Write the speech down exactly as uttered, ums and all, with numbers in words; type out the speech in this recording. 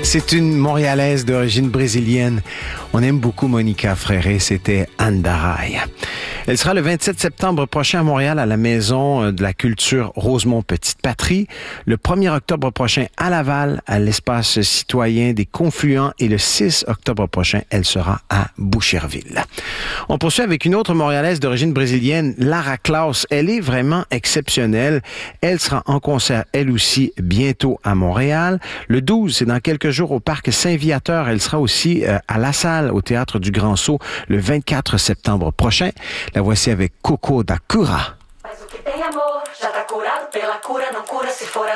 C'est une Montréalaise d'origine brésilienne. On aime beaucoup Monica Fréré, c'était Andaray. Elle sera le vingt-sept septembre prochain à Montréal à la Maison de la Culture Rosemont Petite Patrie, le premier octobre prochain à Laval à l'espace citoyen des Confluents et le six octobre prochain, elle sera à Boucherville. On poursuit avec une autre Montréalaise d'origine brésilienne, Lara Klaus. Elle est vraiment exceptionnelle. Elle sera en concert, elle aussi, bientôt à Montréal. Le douze, c'est dans quelques jours au Parc Saint-Viateur. Elle sera aussi euh, à La Salle, au Théâtre du Grand Saut, le vingt-quatre septembre prochain. La voici avec Coco da Cura. Mas o que tem amor já tá curado pela cura, não cura se for a